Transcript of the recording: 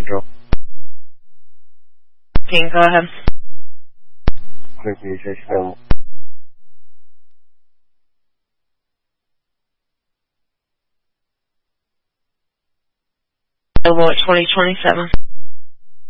control. King, go ahead. Clear for your church available. Available at 2027.